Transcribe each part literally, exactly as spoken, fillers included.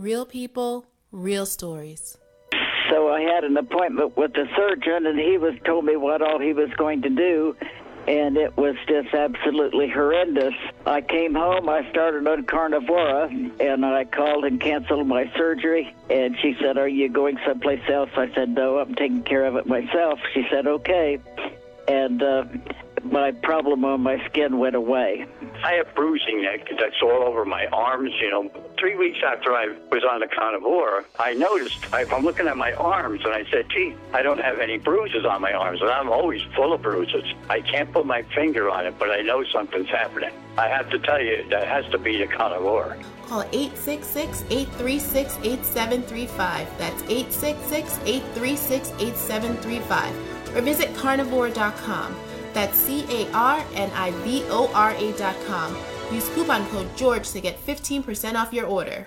Real people, real stories. So I had an appointment with the surgeon, and he was told me what all he was going to do, and it was just absolutely horrendous. I came home, I started on Carnivora, and I called and canceled my surgery, and she said, "Are you going someplace else?" I said, "No, I'm taking care of it myself." She said, "Okay," and uh, my problem on my skin went away. I have bruising that, that's all over my arms, you know. Three weeks after I was on the Carnivora, I noticed, I, I'm looking at my arms, and I said, gee, I don't have any bruises on my arms, and I'm always full of bruises. I can't put my finger on it, but I know something's happening. I have to tell you, that has to be the Carnivora. Call eight six six, eight three six, eight seven three five. That's eight six six, eight three six, eight seven three five. Or visit carnivore dot com. That's C A R N I V O R A dot com. Use coupon code George to get fifteen percent off your order.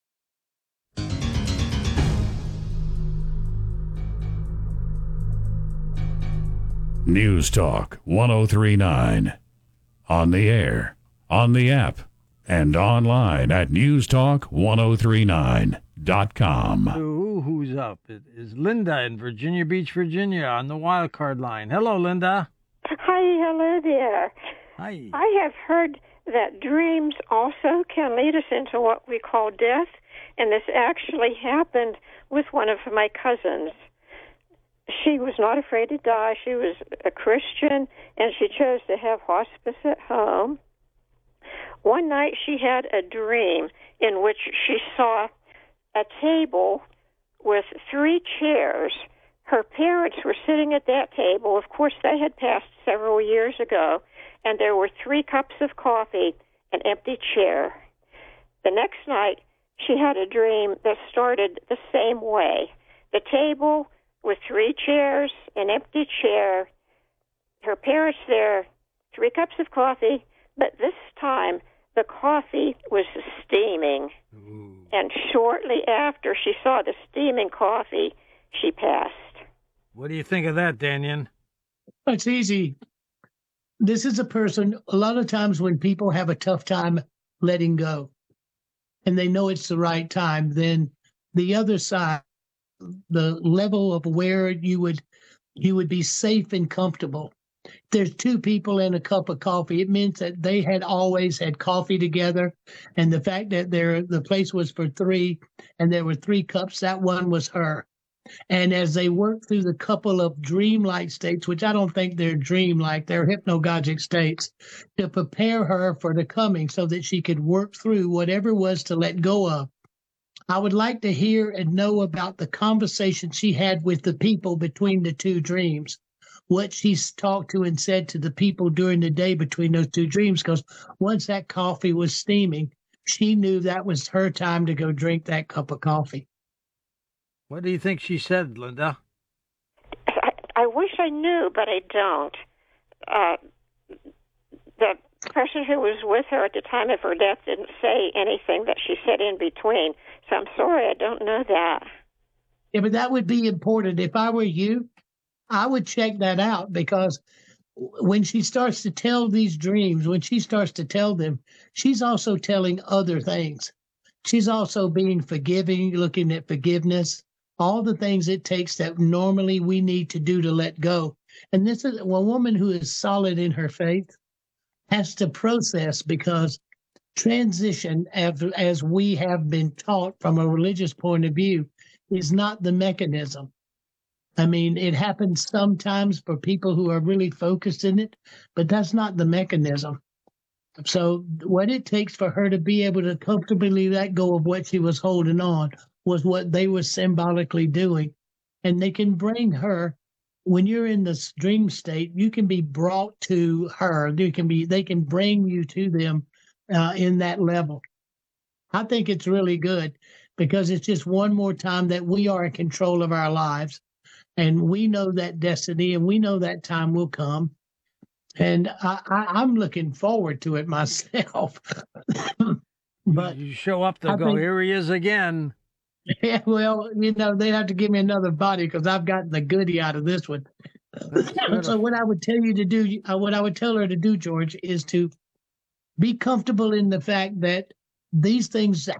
News Talk one oh three point nine. On the air, on the app, and online at news talk one oh three nine dot com. Ooh, who's up? It is Linda in Virginia Beach, Virginia on the wild card line. Hello, Linda. Hi, hello there. Hi. I have heard that dreams also can lead us into what we call death, and this actually happened with one of my cousins. She was not afraid to die. She was a Christian, and she chose to have hospice at home. One night she had a dream in which she saw a table with three chairs. Her parents were sitting at that table. Of course, they had passed several years ago, and there were three cups of coffee, an empty chair. The next night, she had a dream that started the same way. The table with three chairs, an empty chair, her parents there, three cups of coffee, but this time the coffee was steaming. Ooh. And shortly after she saw the steaming coffee, she passed. What do you think of that, Daniel? It's easy. This is a person, a lot of times when people have a tough time letting go and they know it's the right time, then the other side, the level of where you would you would be safe and comfortable. There's two people and a cup of coffee. It means that they had always had coffee together, and the fact that there the place was for three and there were three cups, that one was her. And as they work through the couple of dreamlike states, which I don't think they're dreamlike, they're hypnagogic states, to prepare her for the coming so that she could work through whatever was to let go of. I would like to hear and know about the conversation she had with the people between the two dreams, what she's talked to and said to the people during the day between those two dreams, because once that coffee was steaming, she knew that was her time to go drink that cup of coffee. What do you think she said, Linda? I, I wish I knew, but I don't. Uh, the person who was with her at the time of her death didn't say anything that she said in between, so I'm sorry, I don't know that. Yeah, but that would be important. If I were you, I would check that out, because when she starts to tell these dreams, when she starts to tell them, she's also telling other things. She's also being forgiving, looking at forgiveness, all the things it takes that normally we need to do to let go. And this is a woman who is solid in her faith has to process, because transition, as, as we have been taught from a religious point of view, is not the mechanism. I mean, it happens sometimes for people who are really focused in it, but that's not the mechanism. So what it takes for her to be able to comfortably let go of what she was holding on was what they were symbolically doing. And they can bring her, when you're in this dream state, you can be brought to her. You can be, they can bring you to them uh, in that level. I think it's really good, because it's just one more time that we are in control of our lives. And we know that destiny, and we know that time will come. And I, I, I'm looking forward to it myself. But you show up to I go, think, here he is again. Yeah, well, you know, they have to give me another body, because I've gotten the goodie out of this one. So what I would tell you to do, uh, what I would tell her to do, George, is to be comfortable in the fact that these things